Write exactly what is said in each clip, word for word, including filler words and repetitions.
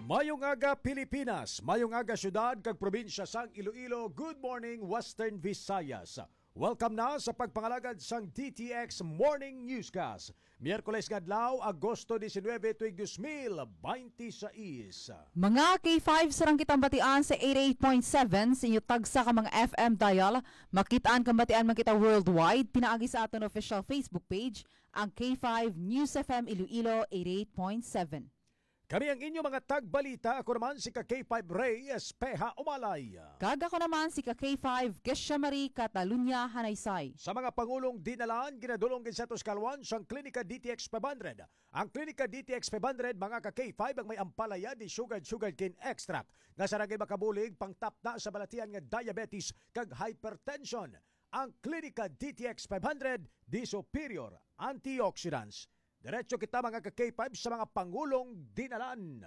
Mayong aga Pilipinas, mayong aga syudad kag probinsya sang Iloilo. Good morning Western Visayas. Welcome na sa pagpangalagad sang D T X Morning Newscast. Miyerkules ngadlaw, Agosto nineteen, tuig two thousand twenty-six. Mga K five sarang kitang batian sa eighty-eight point seven sa inyo tagsa ka mga F M dial. Makitaan kang batian man kita worldwide. Pinaagi sa aton official Facebook page, ang K five News F M Iloilo eighty-eight point seven. Kami ang inyo mga tagbalita. Ako naman si ka K five Ray Espeja Umalay. Kaga ko naman si ka K five Kesha Marie Catalunya Hanaysay. Sa mga pangulong dinalaan, ginadulong din sa Tuscalwan siyang Klinika D T X five hundred. Ang Klinika D T X five hundred, mga ka K five, ang may ampalaya di sugar sugarcane extract nga saragay makabulig pang tap na sa balatian nga diabetes kag hypertension. Ang Klinika D T X five hundred di superior antioxidants. Diretso kita mga ka K five sa mga pangulong dinalaan.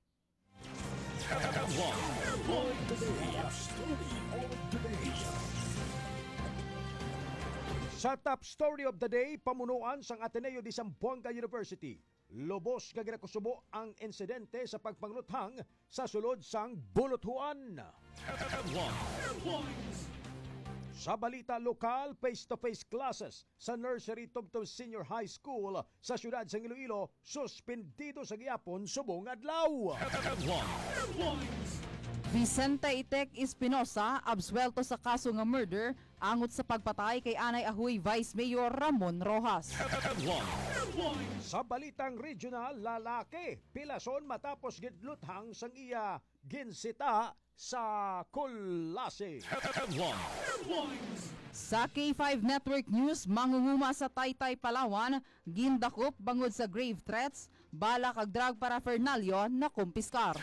Sa top story of the day, pamunuan sang Ateneo de Zamboanga University. Lubos nga ginakusubo ang insidente sa pagpangluthang sa sulod sang buluthuan. Sa balita lokal, face-to-face classes sa nursery tungtong senior high school sa siyudad sa Iloilo, suspendido sa gihapon subong adlaw. Vicente Itek Espinosa absuelto sa kaso nga murder angot sa pagpatay kay Anay Ahoy Vice Mayor Ramon Rojas. Sa balitang regional, lalaki pilason matapos gidluthang sang iya ginsita sa Kulase. Sa K five Network News, mangunguma sa Taytay, Palawan, gindakop bangod sa grave threats, bala kag drug paraphernalia na kumpiskar.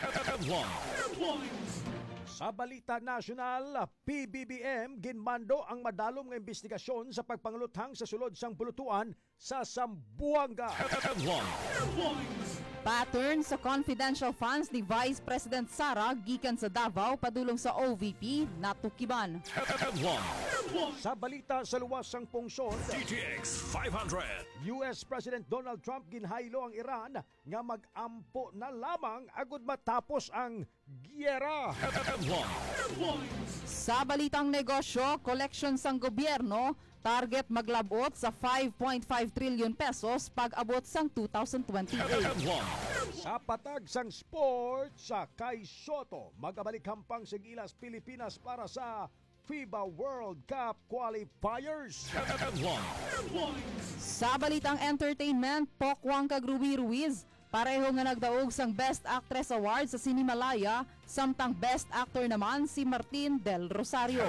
Sa balita nasyonal, P B B M ginmando ang madalom nga investigasyon sa pagpangluthang sa sulod sang bulutuan sa Zamboanga. Pattern sa confidential funds ni Vice President Sara gikan sa Davao padulong sa O V P natukiban. Sa balita sa luwas sang pungsod, D T X five hundred. U S President Donald Trump ginhaylo ang Iran nga mag-ampo na lamang agud matapos ang giyera. Sa balitang negosyo, collection sang gobyerno target maglabot sa five point five trillion pesos pag-abot sang two thousand twenty-eight. Sa patag sang sports, sa Kay Soto magabalik hampang sa Gilas, Pilipinas para sa FIBA World Cup Qualifiers. Sa balitang entertainment, Pokwang kag Ruby Ruiz pareho nga nagdaog sang Best Actress Award sa Sinimalaya, samtang Best Actor naman si Martin Del Rosario.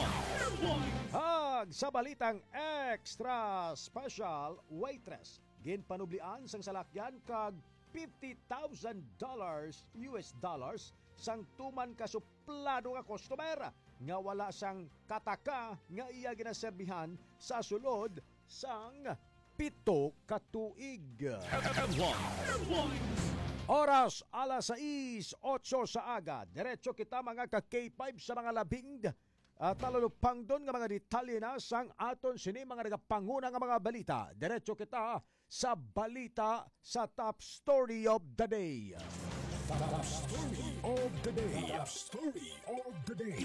Hag sa balitang extra special, waitress ginpanublian sang salakyan kag fifty thousand dollars U S dollars sang tuman ka suplado nga customer nga wala sang kataka nga iya ginaserbihan sa sulod sang pito ka tuig. Oras alas sais, otso sa aga. Diretso kita mga ka K five sa mga labing at talalupang doon nga mga detalye na sang aton sini mga nagapanguna nga mga balita. Diretso kita sa balita sa top story of the day. Top story of the day. Top story of the day.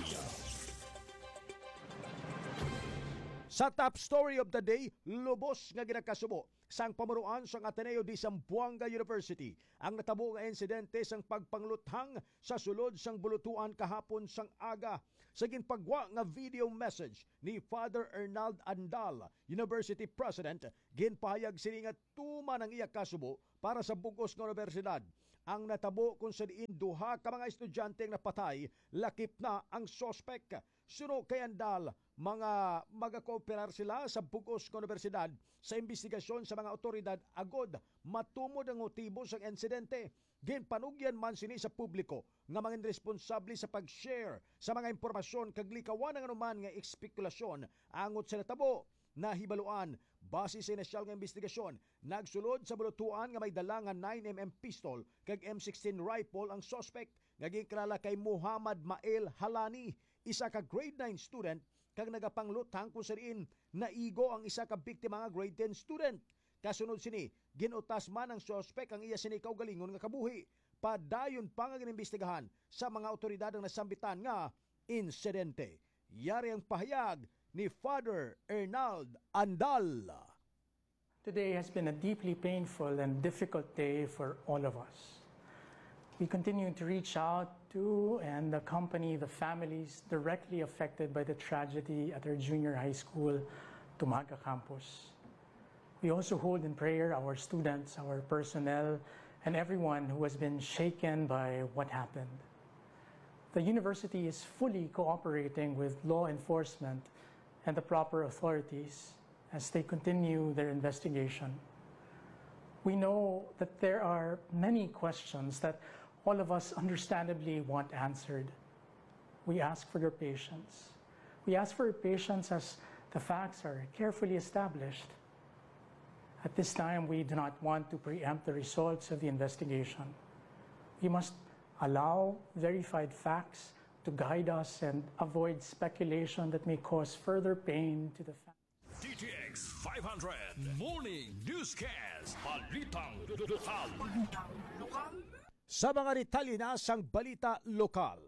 Sa top story of the day, lubos nga ginakasubo sang pamunuan sang Ateneo de Zamboanga University ang natabo nga insidente sang pagpangluthang sa sulod sang bulutuan kahapon sang aga. Sa ginpagwa nga video message ni Father Ernald Andal, University President, ginpahayag sini nga tuman ang iya kasubo para sa bugos nga universidad. Ang natabo kung sa diin duha ka mga estudyante nga napatay, lakip na ang sospek. Suno kay Andal, mga magakooperar sila sa bugos nga universidad sa investigasyon sa mga otoridad agod matumod ang motibo sa insidente. Ginpanugyan man sini sa publiko nga mga responsable sa pag-share sa mga impormasyon kag likawan ng anuman nga espekulasyon angot sa natabo. Nahibaluan, base sa inisyal nga investigasyon, nagsulod sa bulutuan nga may dala nga nine millimeter pistol kag M sixteen rifle ang suspect nga ginkilala kay Muhammad Mael Halani, isa ka grade nine student kag nagapanglutang kung sariin naigo ang isa ka biktima nga grade ten student. Kasunod sini, ginutas man ang suspek ang iya sinikaw galingon nga kabuhi. Padayon pa nga ginimbistigahan sa mga otoridad ang nasambitan nga insidente. Yari ang pahayag ni Father Ernald Andal. Today has been a deeply painful and difficult day for all of us. We continue to reach out to and accompany the families directly affected by the tragedy at our junior high school, Tumaga campus. We also hold in prayer our students, our personnel, and everyone who has been shaken by what happened. The university is fully cooperating with law enforcement and the proper authorities as they continue their investigation. We know that there are many questions that all of us understandably want answered. We ask for your patience. We ask for your patience as the facts are carefully established. At this time, we do not want to preempt the results of the investigation. We must allow verified facts to guide us and avoid speculation that may cause further pain to the family. D T X five hundred Morning Newscast. Balitang lokal. Sa mga detalye na sang balita lokal.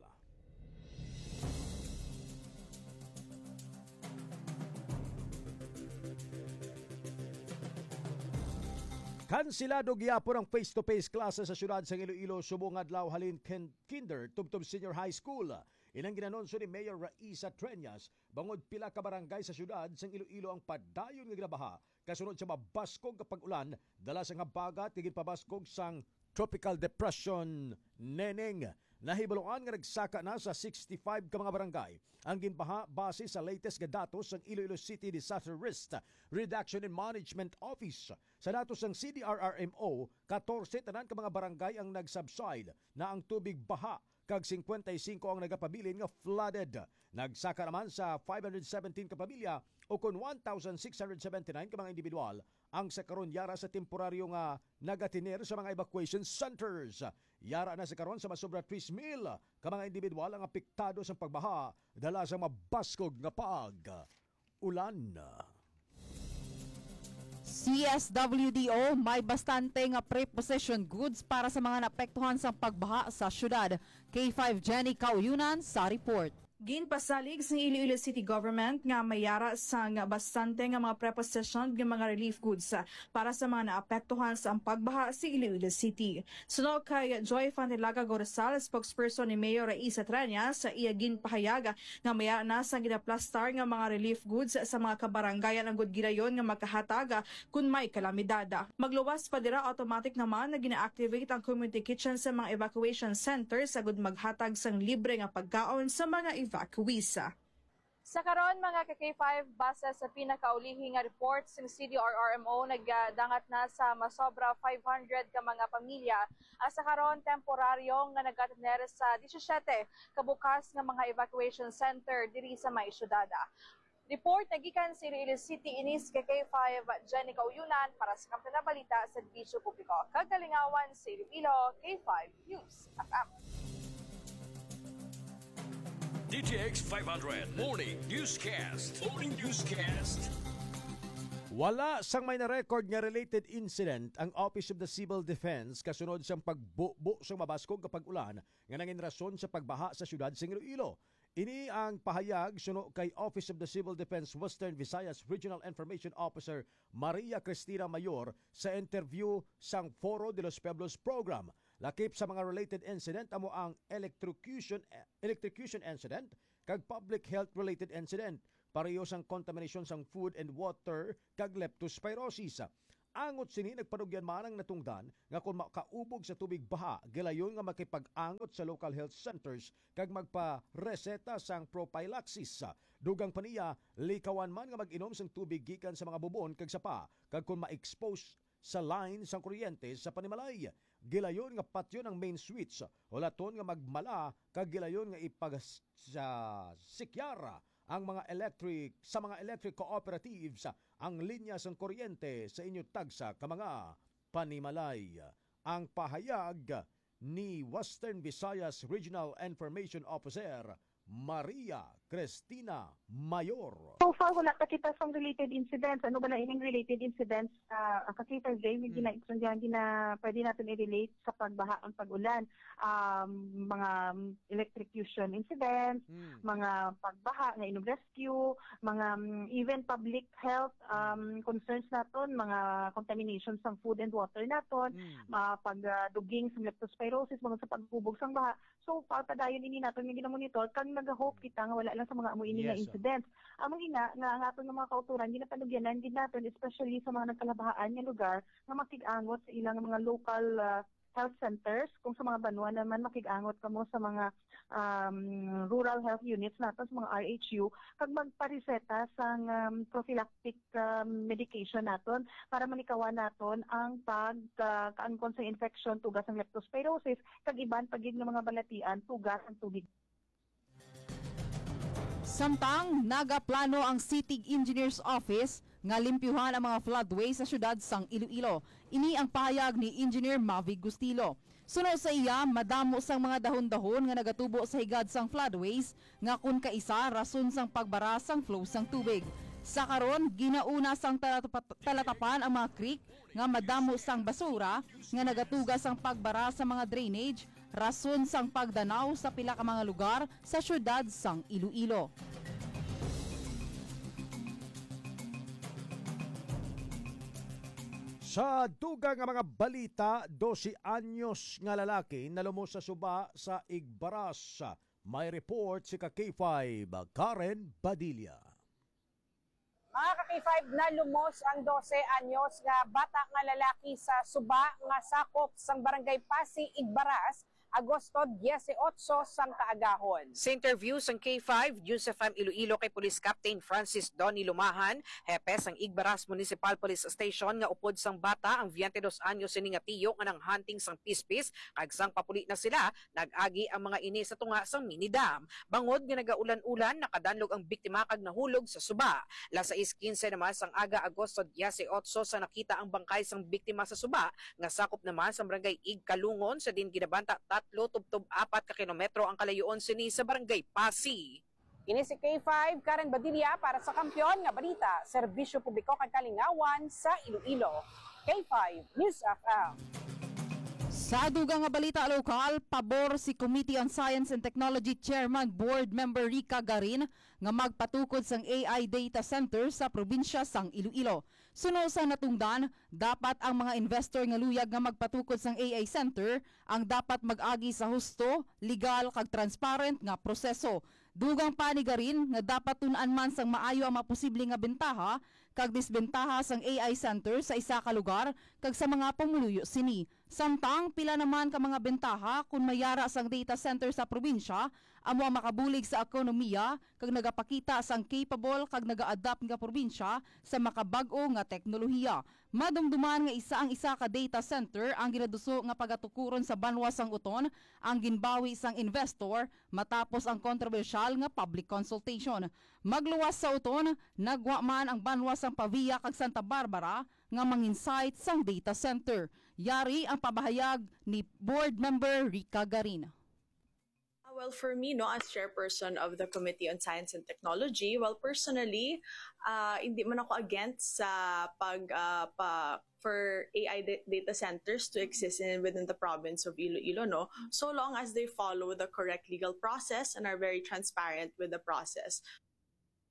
Kansilado gyapon ang face-to-face klase sa syudad sa Iloilo subong adlaw halin kin- kinder tubtob senior high school. Ilang ginanonso ni Mayor Raisa Treñas bangod pila ka barangay sa syudad sang Iloilo ang padayon nga ginabaha kasunod sa mabaskog kapag ulan dala sa nga bagat tigid pabaskog sang Tropical Depression Neneng. Nahibaluan nga nagsaka na sa sixty-five ka mga barangay ang ginbaha base sa latest nga datos ng Iloilo City Disaster Risk Reduction and Management Office. Sa datos ng C D R R M O, fourteen tanan ka mga barangay ang nagsubside na ang tubig baha kag fifty-five ang nagapabilin nga flooded. Nagsaka naman sa five hundred seventeen ka pamilya o kun one thousand six hundred seventy-nine ka mga individual ang sa karon yara sa temporaryo nga nagatiner sa mga evacuation centers. Yara na sa karon sa masobra three mil ka mga individual ang apektado sa pagbaha dala sa mabaskog nga pag ulan. C S W D O may bastante nga prepossession goods para sa mga naapektuhan sa pagbaha sa syudad. K five Jenny Kauyunan sa report. Ginpasalig sa Iloilo City Government nga mayara sa nga bastante nga mga preposition ng mga relief goods ah, para sa mga naapektuhan sa ang pagbaha sa Iloilo City. Sunod kay Joy Fantilaga Gorsal, spokesperson ni Mayor Raisa Treñas, sa iya ginpahayaga nga mayara na sa ginaplastar nga mga relief goods sa mga kabarangayan ang gudgidayon nga makahataga kung may kalamidada. Magluwas pa dira automatic naman na gina-activate ang community kitchen sa mga evacuation centers sagud maghatag sang libre nga pagkaon sa mga evacuees. Sa karon mga ka-K five, base sa pinakaulihi nga reports ng C D R R M O, nagdangat na sa masobra five hundred ka mga pamilya. Asa karon temporaryo nga nagatener sa seventeen kabukas nga mga evacuation center diri sa may syudad. Report nagikan sa Iloilo City inis kay K five Jenny Kauyunan para sa Kampiyon na Balita sa Divisyo Publiko. Kagalingawan sa Iloilo, K five News F M. D T X five hundred Morning Newscast. Morning Newscast. Wala sang may na-record nga related incident ang Office of the Civil Defense kasunod sang pagbubo sang mabaskog kapag ulan nga nangin rason sa pagbaha sa syudad sa Iloilo. Ini ang pahayag suno kay Office of the Civil Defense Western Visayas Regional Information Officer Maria Cristina Mayor sa interview sang Foro de los Pueblos Program. Lakip sa mga related incident amo ang electrocution electrocution incident kag public health related incident pareho sang contamination sang food and water kag leptospirosis. Angot sini nagpanugyan man ang natungdan nga kung makaubog sa tubig baha gilayon nga makipag-angot sa local health centers kag magpa-reseta sang prophylaxis. Dugang paniya likawan man nga mag-inom sang tubig gikan sa mga bubon kag sapa kag kung ma-expose sa line sang kuryente sa panimalay. Gilayon nga patyon ang main switch. Hulaton nga magmala kag gilayon nga ipag sa sikyara ang mga electric sa mga electric cooperatives ang linya sang kuryente sa inyo tagsa ka mga panimalay. Ang pahayag ni Western Visayas Regional Information Officer Maria Cristina Mayor. So far, wala pa kita from related incidents. Ano ba na ining related incidents? Uh, ang kakita day, hindi na iksundihan, hindi na pwede natin i-relate sa pagbaha ang pag-ulan. Um, mga electrocution incidents, Hmm. mga pagbaha na inog rescue, mga um, even public health um, concerns naton, mga contaminations ng food and water naton, Hmm. mga pagduging sa leptospirosis, mga sa paghubog sang baha. So far, padayon ini naton nga ginamonitor, kang nag-hope kita nga wala lang sa mga amo ini nga Yes, incidents. Among ina nga ang aton nga mga kauturan di na panugyanan gid naton, especially sa mga nagkalabahaan nga lugar nga makig-angot sa ilang mga local uh, health centers. Kung sa mga banwa naman makig-angot kamo sa mga um, rural health units naton, sa mga R H U, kag magpareseta sang um, prophylactic um, medication naton para manikawan naton ang pag uh, kaangkon sa infection tugas ng leptospirosis kag iban pagig ng mga balatian tugas ang tubig. Samtang nagaplano ang City Engineers Office nga limpyuhan ang mga floodways sa syudad sang Iloilo. Ini ang pahayag ni Engineer Mavi Gustilo. Sunod sa iya, madamo sang mga dahon-dahon nga nagatubo sa higad sang floodways nga kun kaisa rason sang pagbara sang flow sang tubig. Sa karon, ginauna sang talatap- talatapan ang mga creek nga madamo sang basura nga nagatugas sang pagbara sa mga drainage rason sang pagdanaw sa pila ka mga lugar sa syudad sang Iloilo. Sa dugang nga mga balita, twelve anyos nga lalaki nalumos sa suba sa Igbaras. May report si ka K five, Karen Badilla. Mga ka-K five, na lumos ang twelve anyos nga bata nga lalaki sa suba nga sakop sang barangay Pasi, Igbaras, Agosto eighteen sang kaagahon. Sa interview sang K five, News F M Iloilo kay Police Captain Francis Donny Lumahan, hepe sang Igbaras Municipal Police Station nga upod sang bata ang twenty-two anyos sini nga tiyo nga nang hunting sang pispis, kag sang papuli na sila, nag-agi ang mga ini sa tunga sang mini dam. Bangod nga nagaulan-ulan, nakadanlog ang biktima kag nahulog sa suba. Las sais quince naman sang aga Agosto eighteen sa nakita ang bangkay sang biktima sa suba, nga sakop naman sa barangay Igkalungon sa din ginabanta tatlo tubtob apat ka kilometro ang kalayuon sini sa barangay Pasi. Ini si K five, Karen Badilla para sa Kampiyon nga Balita, Serbisyo Publiko kag Kalingawan sa Iloilo. K five News F M. Sa dugang nga balita lokal, pabor si Committee on Science and Technology Chairman Board Member Rica Garin nga magpatukod sang A I data center sa probinsya sang Iloilo. Sunod sa natungdan, dapat ang mga investor nga luyag nga magpatukod sang A I center ang dapat mag-agi sa husto, legal kag transparent nga proseso. Dugang pa ni Garin nga dapat tun-an man sang maayo ang maposible nga bentaha kag disbentaha sang A I center sa isa ka lugar kag sa mga pumuluyo sini. Samtang pila naman ka mga bentaha kung mayara sang data center sa probinsya, amo ang makabulig sa ekonomiya kag nagapakita sang capable kag naga-adapt nga probinsya sa makabag-o nga teknolohiya. Madumduman nga isa ang isa ka data center ang ginaduso nga pagatukuron sa banwa sang uton ang ginbawi sang investor matapos ang kontrobersyal nga public consultation. Magluwas sa uton, nagwa man ang banwa sang Pavia kag Santa Barbara nga manginsight sang data center. Yari ang pabahayag ni Board Member Rica Garin. Well, for me, no, as chairperson of the Committee on Science and Technology, well, personally, uh, hindi man ako against sa pag uh, pa for A I da- data centers to exist in, within the province of Iloilo, no, so long as they follow the correct legal process and are very transparent with the process.